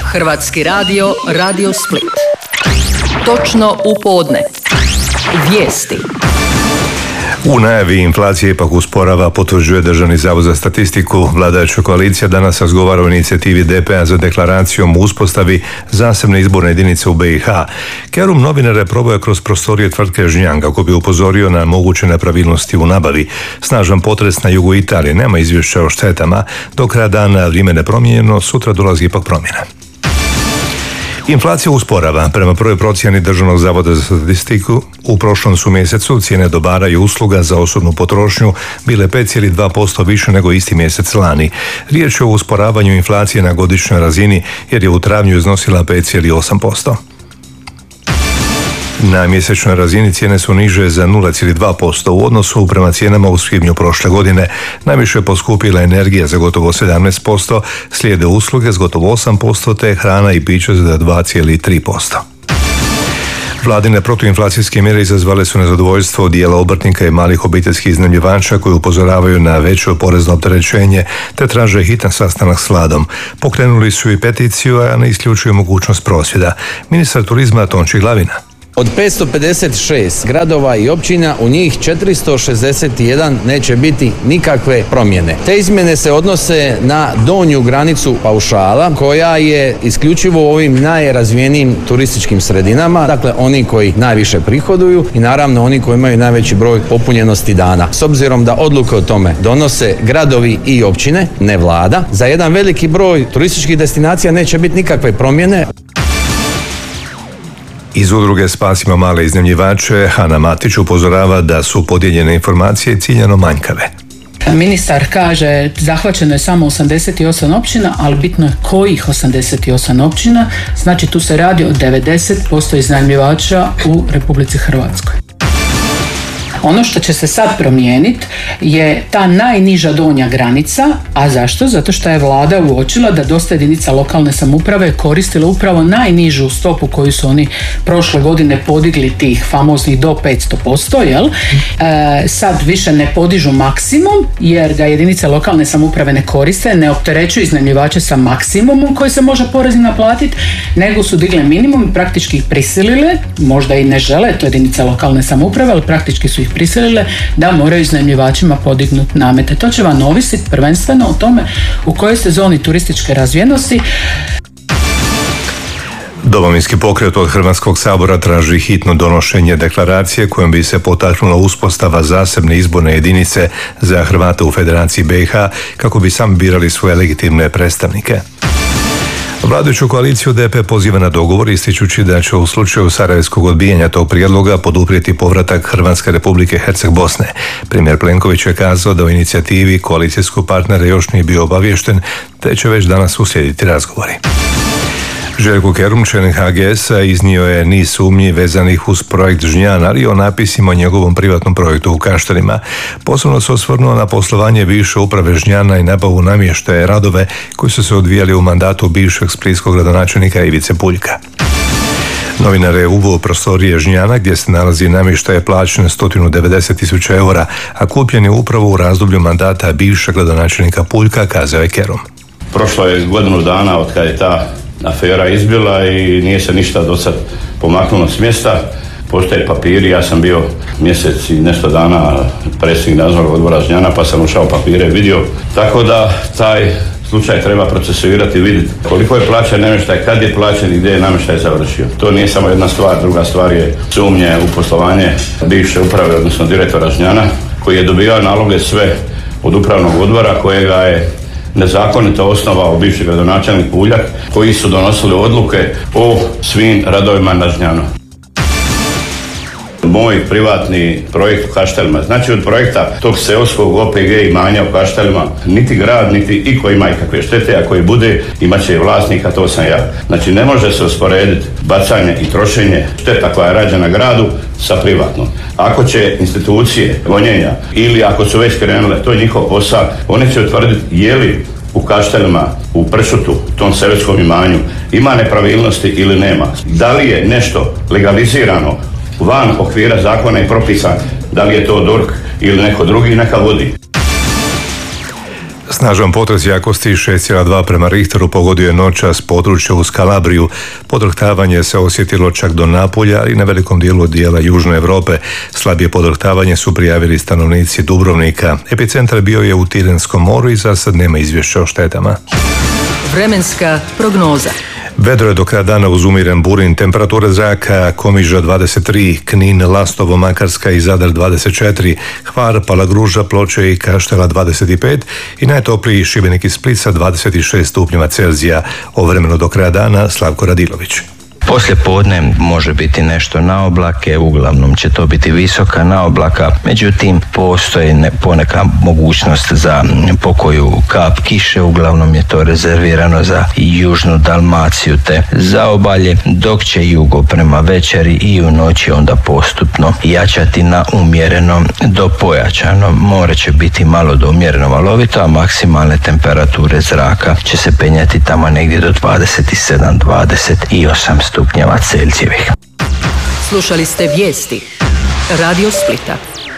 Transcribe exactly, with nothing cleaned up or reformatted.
Hrvatski radio, Radio Split. Točno u podne. Vijesti. U najavi inflacije ipak usporava, potvrđuje Državni zavod za statistiku. Vladajuća koalicija danas razgovara o inicijativi D P a za deklaracijom o uspostavi zasebne izborne jedinice u B i H. Kerum novinare probao je kroz prostorije tvrtke Žnjan kako bi upozorio na moguće nepravilnosti u nabavi. Snažan potres na jugu Italije, nema izvješća o štetama. Do kraja dana vrijeme nepromijenjeno, sutra dolazi ipak promjena. Inflacija usporava. Prema prvoj procjeni Državnog zavoda za statistiku, u prošlom su mjesecu cijene dobara i usluga za osobnu potrošnju bile pet zarez dva posto više nego isti mjesec lani. Riječ je o usporavanju inflacije na godišnjoj razini jer je u travnju iznosila pet zarez osam posto. Na mjesečnoj razini cijene su niže za nula zarez dva posto u odnosu prema cijenama u svibnju prošle godine. Najviše je poskupila energija za gotovo sedamnaest posto, slijede usluge s gotovo osam posto te hrana i piće za dva zarez tri posto. Vladine protuinflacijske mjere izazvale su nezadovoljstvo dijela obrtnika i malih obiteljskih iznajmljivača koji upozoravaju na veće porezno opterećenje te traže hitan sastanak s vladom. Pokrenuli su i peticiju, a ne isključuju mogućnost prosvjeda. Ministar turizma Tonči Glavina. Od petsto pedeset šest gradova i općina u njih četiristo šezdeset jedan neće biti nikakve promjene. Te izmjene se odnose na donju granicu paušala koja je isključivo u ovim najrazvijenijim turističkim sredinama, dakle oni koji najviše prihoduju i naravno oni koji imaju najveći broj popunjenosti dana. S obzirom da odluke o tome donose gradovi i općine, ne vlada, za jedan veliki broj turističkih destinacija neće biti nikakve promjene. Iz udruge Spasimo male iznajmljivače Hana Matić upozorava da su podijeljene informacije ciljano manjkave. Ministar kaže zahvaćeno je samo osamdeset osam općina, ali bitno je kojih osamdeset osam općina, znači tu se radi o devedeset posto iznajmljivača u Republici Hrvatskoj. Ono što će se sad promijeniti je ta najniža donja granica, a zašto? Zato što je vlada uočila da dosta jedinica lokalne samouprave koristila upravo najnižu stopu koju su oni prošle godine podigli, tih famoznih do petsto posto, jel? E, sad više ne podižu maksimum jer ga jedinice lokalne samouprave ne koriste, ne opterećuju iznajmljivače sa maksimumom koji se može porezno naplatiti, nego su digle minimum i praktički ih prisilile, možda i ne žele, to jedinice lokalne samouprave, ali praktički su ih prisilile da moraju iznajmljivačima podignuti namete. To će vam ovisiti prvenstveno o tome u kojoj ste zoni turističke razvijenosti. Domovinski pokret od Hrvatskog sabora traži hitno donošenje deklaracije kojom bi se potaknula uspostava zasebne izborne jedinice za Hrvate u Federaciji B i H kako bi sami birali svoje legitimne predstavnike. Vladajuću koaliciju D P poziva na dogovor ističući da će u slučaju sarajevskog odbijanja tog prijedloga poduprijeti povratak Hrvatske Republike Herceg Bosne. Premijer Plenković je kazao da o inicijativi koalicijskog partnera još nije bio obaviješten, te će već danas uslijediti razgovori. Željko Kerum, čelnik H G S-a, iznio je niz sumnji vezanih uz projekt Žnjan, ali i o napisima o njegovom privatnom projektu u Kaštelima. Posebno se osvrnuo na poslovanje bivše uprave Žnjana i nabavu namještaja radove koji su se odvijali u mandatu bivšeg splitskog gradonačelnika Ivice Puljka. Novinar je uveo prostorije Žnjana gdje se nalazi namještaj plaćen sto devedeset tisuća eura, a kupljen je upravo u razdoblju mandata bivšeg gradonačelnika Puljka, kazao je Kerum. Prošlo je godinu dana od kada je ta afera izbila i nije se ništa do sad pomaknulo s mjesta. Postoje papiri, ja sam bio mjesec i nešto dana predsjednik nadzornog odbora Žnjana pa sam ušao papire i vidio. Tako da taj slučaj treba procesuirati i vidjeti koliko je plaćen namještaj, kad je plaćen i gdje je namještaj završio. To nije samo jedna stvar, druga stvar je sumnje u poslovanje bivše uprave, odnosno direktora Žnjana, koji je dobivao naloge sve od upravnog odbora kojega je nezakonito osnovao bivši gradonačelnik Puljak, koji su donosili odluke o svim radovima na Žnjanu. Moj privatni projekt u Kaštelima, znači od projekta tog seoskog O P G imanja u Kaštelima, niti grad, niti iko ima ikakve štete, a koji bude, imat će vlasnika, to sam ja. Znači ne može se usporediti bacanje i trošenje šteta koja je rađena gradu sa privatnom. Ako će institucije gonjenja ili ako su već krenule, to je njihov posao, one će utvrditi je li u Kaštelima, u Pršutu, tom seoskom imanju, ima nepravilnosti ili nema. Da li je nešto legalizirano van okvira zakona i propisa, da li je to D O R H ili neko drugi, neka vodi. Snažan potres jakosti šest zarez dva prema Richteru pogodio je noćas područje uz Kalabriju. Podrhtavanje se osjetilo čak do Napulja i na velikom dijelu dijela Južne Europe. Slabije podrhtavanje su prijavili stanovnici Dubrovnika. Epicentar bio je u Tirenskom moru i za sad nema izvješća o štetama. Vremenska prognoza. Vedro je do kraja dana uz umiren burin, temperatura zraka Komiža dvadeset tri, Knin, Lastovo, Makarska i Zadar dvadeset četiri, Hvar, Palagruža, Ploče i Kaštela dvadeset pet i najtopliji Šibenik i Split sa dvadeset šest stupnjeva Celzija. O vremenu do kraja dana Slavko Radilović. Poslije podne može biti nešto na oblake, uglavnom će to biti visoka na oblaka, međutim postoji ne, poneka mogućnost za pokoju kap kiše, uglavnom je to rezervirano za južnu Dalmaciju te zaobalje, dok će jugo prema večeri i u noći onda postupno jačati na umjereno do pojačano. More će biti malo do umjereno valovito, a maksimalne temperature zraka će se penjati tamo negdje do dvadeset sedam do dvadeset osam stupnjeva Celzijevih. Slušali ste vijesti Radio Splita.